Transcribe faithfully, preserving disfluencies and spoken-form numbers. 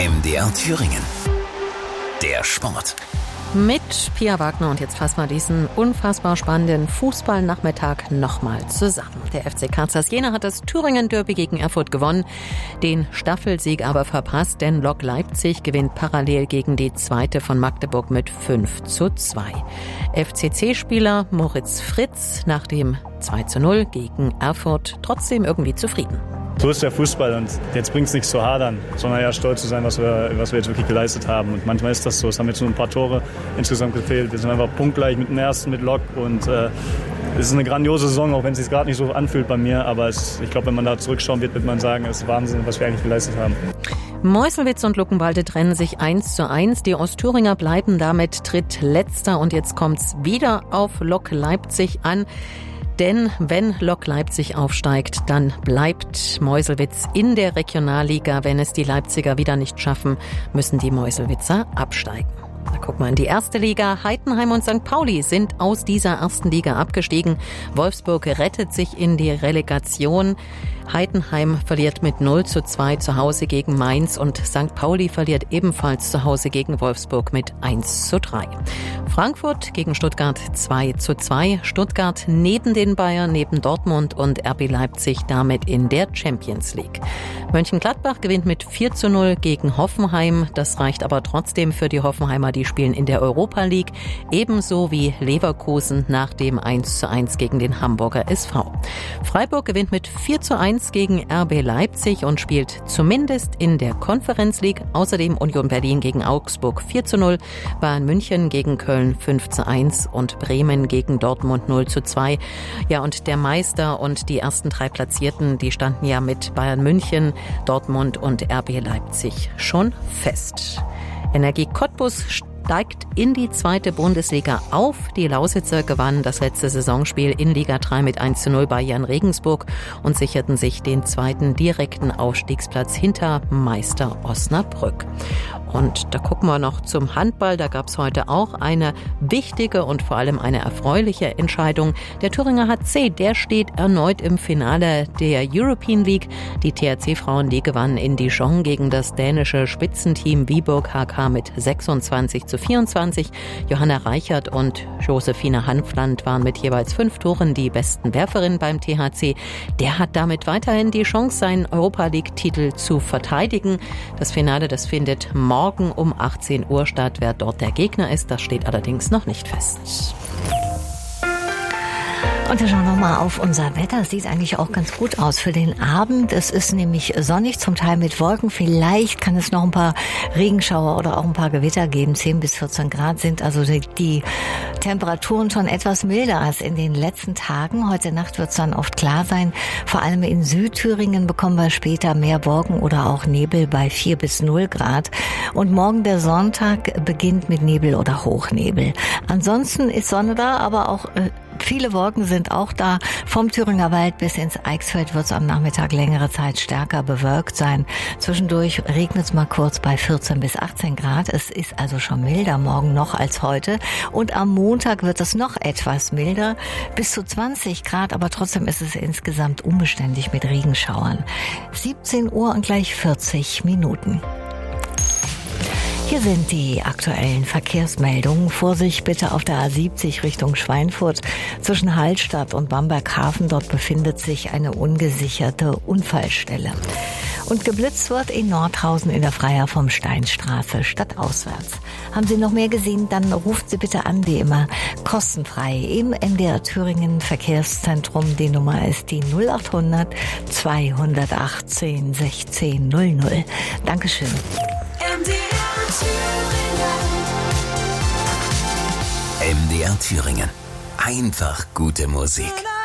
M D R Thüringen. Der Sport. Mit Pia Wagner und jetzt fassen wir diesen unfassbar spannenden Fußballnachmittag nochmal zusammen. Der F C Kansas Jena hat das Thüringen-Derby gegen Erfurt gewonnen, den Staffelsieg aber verpasst, denn Lok Leipzig gewinnt parallel gegen die zweite von Magdeburg mit fünf zu zwei. F C C-Spieler Moritz Fritz nach dem zwei zu null gegen Erfurt trotzdem irgendwie zufrieden. So ist der Fußball und jetzt bringt es nichts zu hadern, sondern ja stolz zu sein, was wir, was wir jetzt wirklich geleistet haben. Und manchmal ist das so. Es haben jetzt nur ein paar Tore insgesamt gefehlt. Wir sind einfach punktgleich mit dem ersten, mit Lok. Und äh, es ist eine grandiose Saison, auch wenn es sich gerade nicht so anfühlt bei mir. Aber es, ich glaube, wenn man da zurückschauen wird, wird man sagen, es ist Wahnsinn, was wir eigentlich geleistet haben. Meuselwitz und Luckenwalde trennen sich eins zu eins. Die Ostthüringer bleiben damit drittletzter. Und jetzt kommt's wieder auf Lok Leipzig an. Denn wenn Lok Leipzig aufsteigt, dann bleibt Meuselwitz in der Regionalliga. Wenn es die Leipziger wieder nicht schaffen, müssen die Meuselwitzer absteigen. Da gucken wir in die erste Liga. Heidenheim und Sankt Pauli sind aus dieser ersten Liga abgestiegen. Wolfsburg rettet sich in die Relegation. Heidenheim verliert mit null zu zwei zu Hause gegen Mainz und Sankt Pauli verliert ebenfalls zu Hause gegen Wolfsburg mit eins zu drei. Frankfurt gegen Stuttgart zwei zu zwei. Stuttgart neben den Bayern, neben Dortmund und R B Leipzig damit in der Champions League. Mönchengladbach gewinnt mit vier zu null gegen Hoffenheim. Das reicht aber trotzdem für die Hoffenheimer, die spielen in der Europa League. Ebenso wie Leverkusen nach dem eins zu eins gegen den Hamburger S V. Freiburg gewinnt mit vier zu eins gegen R B Leipzig und spielt zumindest in der Conference League. Außerdem Union Berlin gegen Augsburg vier zu null, Bayern München gegen Köln fünf zu eins und Bremen gegen Dortmund null zu zwei. Ja, und der Meister und die ersten drei Platzierten, die standen ja mit Bayern München, Dortmund und R B Leipzig schon fest. Energie Cottbus steigt in die zweite Bundesliga auf. Die Lausitzer gewannen das letzte Saisonspiel in Liga drei mit eins zu null bei Jan Regensburg und sicherten sich den zweiten direkten Aufstiegsplatz hinter Meister Osnabrück. Und da gucken wir noch zum Handball. Da gab es heute auch eine wichtige und vor allem eine erfreuliche Entscheidung. Der Thüringer H C, der steht erneut im Finale der European League. Die T H C-Frauen, die gewannen in Dijon gegen das dänische Spitzenteam Viborg H K mit sechsundzwanzig zu vierundzwanzig. Johanna Reichert und Josephine Hanfland waren mit jeweils fünf Toren die besten Werferinnen beim T H C. Der hat damit weiterhin die Chance, seinen Europa-League-Titel zu verteidigen. Das Finale, das findet morgen Morgen um achtzehn Uhr statt. Wer dort der Gegner ist, das steht allerdings noch nicht fest. Und wir schauen nochmal auf unser Wetter. Es sieht eigentlich auch ganz gut aus für den Abend. Es ist nämlich sonnig, zum Teil mit Wolken. Vielleicht kann es noch ein paar Regenschauer oder auch ein paar Gewitter geben. zehn bis vierzehn Grad sind also die, die Temperaturen schon etwas milder als in den letzten Tagen. Heute Nacht wird es dann oft klar sein. Vor allem in Südthüringen bekommen wir später mehr Wolken oder auch Nebel bei vier bis null Grad. Und morgen der Sonntag beginnt mit Nebel oder Hochnebel. Ansonsten ist Sonne da, aber auch äh, viele Wolken sind auch da. Vom Thüringer Wald bis ins Eichsfeld wird es am Nachmittag längere Zeit stärker bewölkt sein. Zwischendurch regnet es mal kurz bei vierzehn bis achtzehn Grad. Es ist also schon milder morgen noch als heute. Und am Montag wird es noch etwas milder, bis zu zwanzig Grad. Aber trotzdem ist es insgesamt unbeständig mit Regenschauern. siebzehn Uhr und gleich vierzig Minuten. Hier sind die aktuellen Verkehrsmeldungen. Vorsicht bitte auf der A siebzig Richtung Schweinfurt zwischen Hallstatt und Bamberghafen. Dort befindet sich eine ungesicherte Unfallstelle. Und geblitzt wird in Nordhausen in der Freiherr vom Steinstraße stadtauswärts. Haben Sie noch mehr gesehen, dann rufen Sie bitte an, wie immer kostenfrei im M D R Thüringen Verkehrszentrum. Die Nummer ist die null acht hundert zweihundertachtzehn sechzehn null null. Dankeschön. M D R Thüringen. Einfach gute Musik.